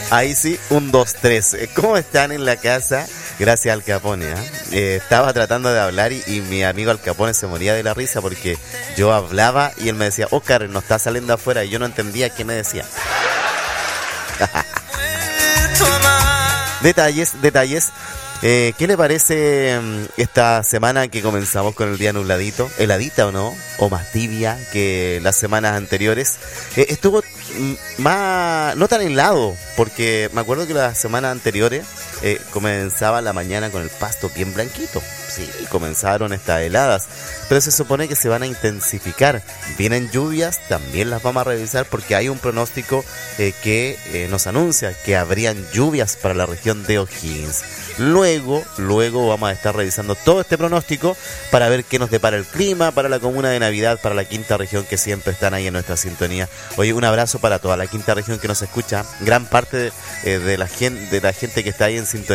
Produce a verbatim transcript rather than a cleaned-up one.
Ahí sí, un, dos, tres. ¿Cómo están en la casa? Gracias al Capone. ¿eh? Eh, estaba tratando de hablar y, y mi amigo Al Capone se moría de la risa porque yo hablaba y él me decía, Oscar, no está saliendo afuera, y yo no entendía qué me decía. Detalles, detalles. Eh, ¿Qué le parece um, esta semana que comenzamos con el día nubladito? ¿Heladita o no? ¿O más tibia que las semanas anteriores? Eh, estuvo mm, más... no tan helado, porque me acuerdo que las semanas anteriores eh, comenzaba la mañana con el pasto bien blanquito. Sí, comenzaron estas heladas, pero se supone que se van a intensificar. Vienen lluvias, también las vamos a revisar porque hay un pronóstico eh, que eh, nos anuncia que habrían lluvias para la región de O'Higgins. Luego, luego vamos a estar revisando todo este pronóstico para ver qué nos depara el clima para la comuna de Navidad, para la quinta región que siempre están ahí en nuestra sintonía. Oye, un abrazo para toda la quinta región que nos escucha, gran parte de, eh, de, la, gen- de la gente que está ahí en sintonía.